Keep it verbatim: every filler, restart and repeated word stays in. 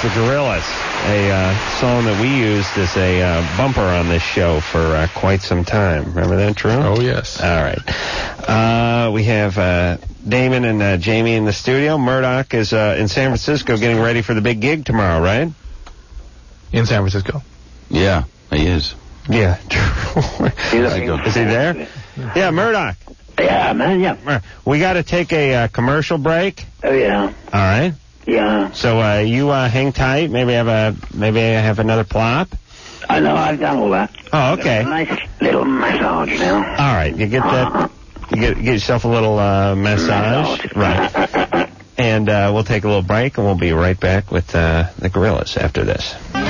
the Gorillaz, a uh, song that we used as a uh, bumper on this show for uh, quite some time. Remember that, Drew? Oh, yes. All right. Uh, we have uh, Damon and uh, Jamie in the studio. Murdoch is uh, in San Francisco getting ready for the big gig tomorrow, right? In San Francisco. Yeah, he is. Yeah. Is he there? Yeah, Murdoch. Yeah, man, yeah. We got to take a uh, commercial break. Oh, yeah. All right. Yeah. So uh, you uh, hang tight. Maybe have a maybe have another plop. I know, I've done all that. Oh, okay. Nice little massage now. All right, you get that. You get get yourself a little uh, massage, massage. Right? And uh, we'll take a little break, and we'll be right back with uh, the Gorillaz after this.